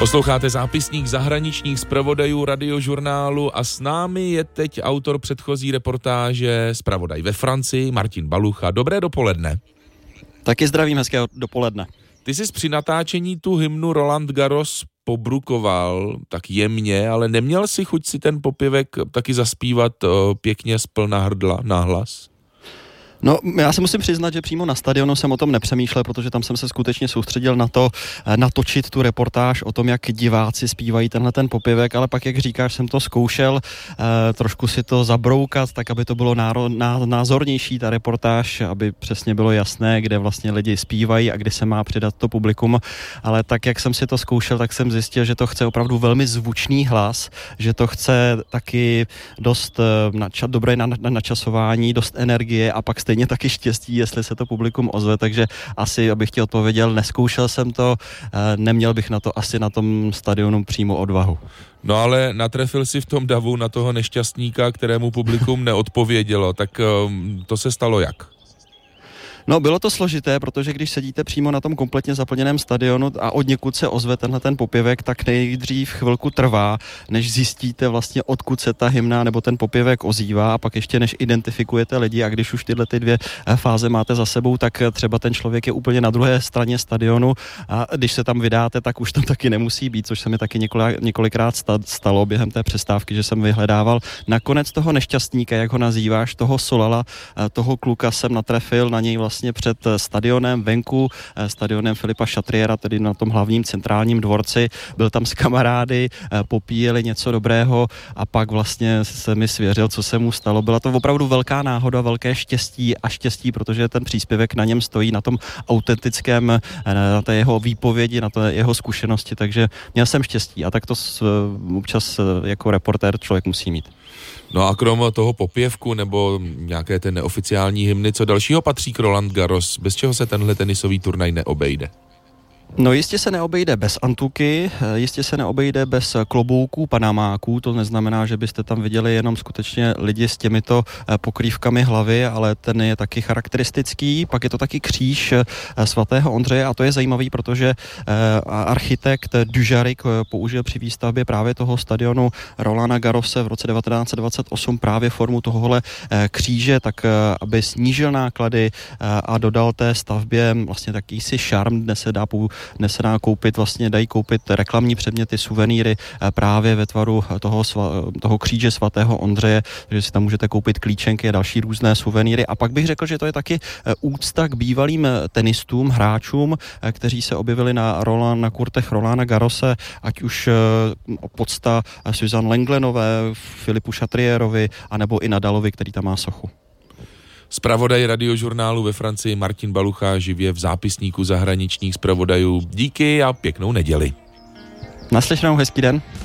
Posloucháte zápisník zahraničních zpravodajů Radiožurnálu a s námi je teď autor předchozí reportáže, zpravodaj ve Francii, Martin Balucha. Dobré dopoledne. Taky zdravím, hezké dopoledne. Ty jsi při natáčení tu hymnu Roland Garros pobrukoval tak jemně, ale neměl si chuť si ten popěvek taky zaspívat pěkně z plna hrdla nahlas? No, já se musím přiznat, že přímo na stadionu jsem o tom nepřemýšlel, protože tam jsem se skutečně soustředil na to, natočit tu reportáž o tom, jak diváci zpívají tenhle ten popěvek, ale pak, jak říkáš, jsem to zkoušel trošku si to zabroukat, tak aby to bylo názornější, ta reportáž, aby přesně bylo jasné, kde vlastně lidi zpívají a kdy se má přidat to publikum, ale tak, jak jsem si to zkoušel, tak jsem zjistil, že to chce opravdu velmi zvučný hlas, že to chce taky dost dobré načasování, dost energie a pak stejně taky štěstí, jestli se to publikum ozve, takže asi, abych ti odpověděl, neskoušel jsem to, neměl bych na to asi na tom stadionu přímo odvahu. No ale natrefil si v tom davu na toho nešťastníka, kterému publikum neodpovědělo, tak to se stalo jak? No, bylo to složité, protože když sedíte přímo na tom kompletně zaplněném stadionu a odněkud se ozve tenhle ten popěvek, tak nejdřív chvilku trvá, než zjistíte vlastně, odkud se ta hymna nebo ten popěvek ozývá, a pak ještě než identifikujete lidi, a když už tyhle ty dvě fáze máte za sebou, tak třeba ten člověk je úplně na druhé straně stadionu a když se tam vydáte, tak už tam taky nemusí být, což se mi taky několikrát stalo během té přestávky, že jsem vyhledával. Nakonec toho nešťastníka, jak ho nazýváš, toho Solala, toho kluka jsem natrefil na něj vlastně před stadionem venku, stadionem Filipa Chatriera, tedy na tom hlavním centrálním dvorci. Byl tam s kamarády, popíjeli něco dobrého a pak vlastně se mi svěřil, co se mu stalo. Byla to opravdu velká náhoda, velké štěstí, protože ten příspěvek na něm stojí, na tom autentickém, na té jeho výpovědi, na té jeho zkušenosti, takže měl jsem štěstí a tak to občas jako reportér člověk musí mít. No a krom toho popěvku nebo nějaké té neoficiální hymny, co dalšího patří k Roland Garros, bez čeho se tenhle tenisový turnaj neobejde? No, jistě se neobejde bez antuky, jistě se neobejde bez klobouků, panamáků, to neznamená, že byste tam viděli jenom skutečně lidi s těmito pokrývkami hlavy, ale ten je taky charakteristický, pak je to taky kříž svatého Ondřeje a to je zajímavý, protože architekt Dujarric použil při výstavbě právě toho stadionu Rolanda Garrose v roce 1928 právě formu tohohle kříže, tak aby snížil náklady a dodal té stavbě vlastně takýsi šarm, dnes se dá koupit, vlastně dají koupit reklamní předměty, suvenýry právě ve tvaru toho kříže svatého Ondřeje, takže si tam můžete koupit klíčenky a další různé suvenýry. A pak bych řekl, že to je taky úcta k bývalým tenistům, hráčům, kteří se objevili na kurtech Rolanda Garrose, ať už podsta Suzanne Lenglenové, Filipu Chatrierovi, anebo i Nadalovi, který tam má sochu. Zpravodaj Radiožurnálu ve Francii Martin Balucha živě v zápisníku zahraničních zpravodajů. Díky a pěknou neděli. Naslyšenou, hezký den.